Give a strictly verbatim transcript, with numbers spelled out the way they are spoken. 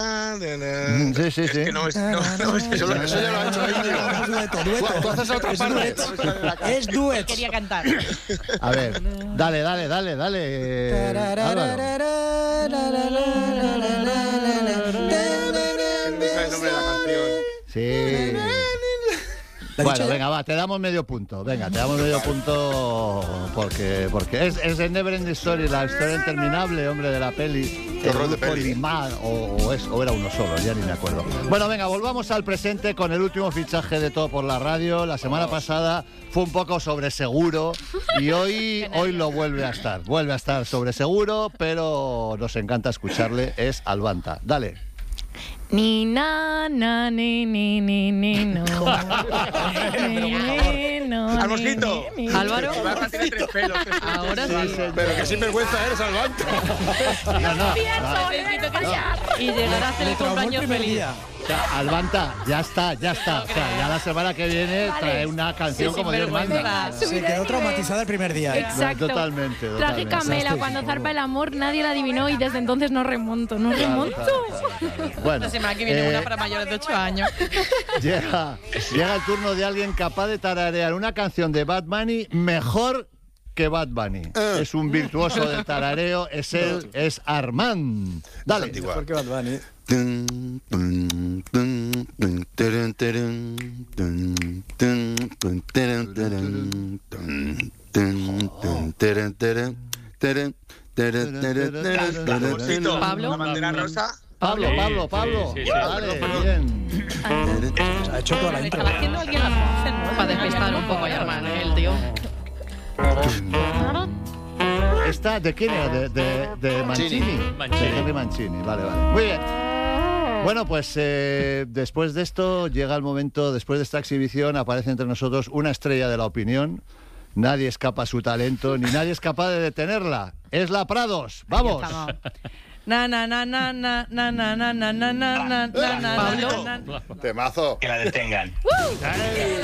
na, na, na. Sí, sí, Es sí. que no, es, no, no, es que Eso, eso, eso ya lo ha hecho Íñigo. Es dueto, dueto. Tú haces la otra Es parte. duet. Es duet. Quería cantar. A ver, dale, dale, dale, dale. eh, Álvaro. no sabe el nombre de la canción. Sí. ¿La he Bueno, dicho ya? venga, va, te damos medio punto. Venga, te damos medio punto porque, porque es, es el Never Ending Story, la historia interminable, hombre, de la peli. Qué horror de Grupo peli. Limán, o, o, es, o era uno solo, ya ni me acuerdo. Bueno, venga, volvamos al presente con el último fichaje de Todo por la Radio. La semana pasada fue un poco sobre seguro y hoy, hoy lo vuelve a estar. Vuelve a estar sobre seguro, pero nos encanta escucharle. Es Albanta. Dale. Ni na na ni ni ni ni no. Ni, ni, no, ¡Al ni, mosquito! ni, ni. Álvaro, Albanta tiene tres pelos. Ahora sí. Pero que sinvergüenza eres, Albanta. No, no, no. Necesito callar. y llegar a hacer Le el traumó el cumpleaños primer feliz. día. O sea, Albanta, ya está, ya está. O sea, ya la semana que viene Vale. trae una canción Sí, como Dios sinvergüenza. manda. Se quedó traumatizada el primer día. ¿eh? Exacto. Totalmente, Traje totalmente. Camela, cuando zarpa el amor, nadie la adivinó y desde entonces no remonto, no remonto. Bueno, La semana que viene eh, una para mayores de ocho años. llega, llega el turno de alguien capaz de tararear una canción de Bad Bunny mejor que Bad Bunny. Es un virtuoso del tarareo, es él, es Armand. Dale. antigua. Mejor que Bad Bunny. Tun, tun, tun, tun, terun, terun, tun, tun, tun, terun, terun, tun, tun, tun, terun, terun, terun, terun, terun, terun, terun, Mosquito, Pablo. la bandera rosa. Pablo, Pablo, Pablo. Sí, sí, sí. Dale, bien. Ha hecho toda la Le intro. estaba haciendo alguien las voces, ¿no? Para despistar un poco a Armand, ¿eh? El tío. ¿Esta de quién era? De, de, de Mancini. Mancini. De Henry Mancini, vale, vale. Muy bien. Bueno, pues eh, después de esto llega el momento, después de esta exhibición aparece entre nosotros una estrella de la opinión. Nadie escapa a su talento, ni nadie es capaz de detenerla. Es la Prados. ¡Vamos! Estamos. Na na na na na na na na na na na na na na Pablo. na na. Temazo. Que la detengan.